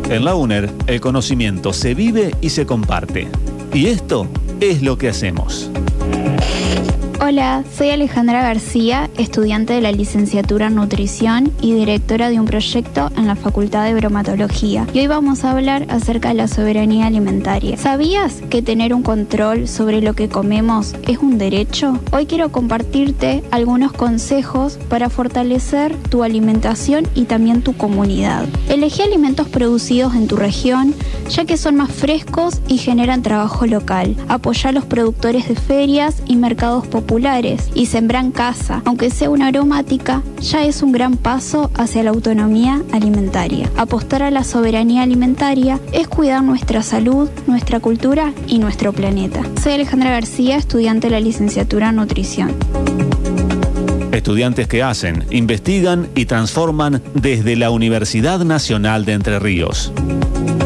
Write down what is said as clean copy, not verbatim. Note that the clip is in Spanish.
En la UNER, el conocimiento se vive y se comparte. Y esto es lo que hacemos. Hola, soy Alejandra García, estudiante de la licenciatura en Nutrición y directora de un proyecto en la Facultad de Bromatología. Y hoy vamos a hablar acerca de la soberanía alimentaria. ¿Sabías que tener un control sobre lo que comemos es un derecho? Hoy quiero compartirte algunos consejos para fortalecer tu alimentación y también tu comunidad. Elegí alimentos producidos en tu región, ya que son más frescos y generan trabajo local. Apoyá a los productores de ferias y mercados populares y sembrar en casa, aunque sea una aromática, ya es un gran paso hacia la autonomía alimentaria. Apostar a la soberanía alimentaria es cuidar nuestra salud, nuestra cultura y nuestro planeta. Soy Alejandra García, estudiante de la licenciatura en Nutrición. Estudiantes que hacen, investigan y transforman desde la Universidad Nacional de Entre Ríos.